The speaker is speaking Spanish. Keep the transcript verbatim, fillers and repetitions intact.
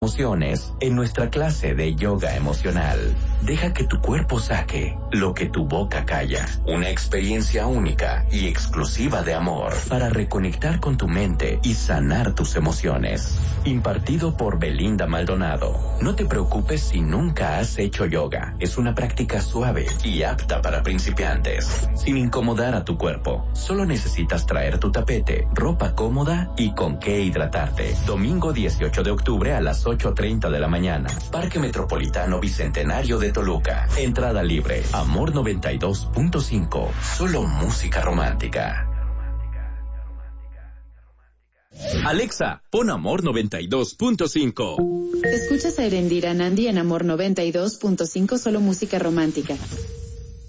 emociones en nuestra clase de yoga emocional. Deja que tu cuerpo saque lo que tu boca calla. Una experiencia única y exclusiva de amor para reconectar con tu mente y sanar tus emociones. Impartido por Belinda Maldonado. No te preocupes si nunca has hecho yoga. Es una práctica suave y apta para principiantes. Sin incomodar a tu cuerpo. Solo necesitas traer tu tapete, ropa cómoda y con qué hidratarte. Domingo dieciocho de octubre a las ocho treinta de la mañana. Parque Metropolitano Bicentenario de Toluca. Entrada libre. Amor noventa y dos punto cinco. Solo música romántica. Alexa, pon Amor noventa y dos punto cinco. Escuchas a Erendira Nandi en Amor noventa y dos punto cinco, solo música romántica.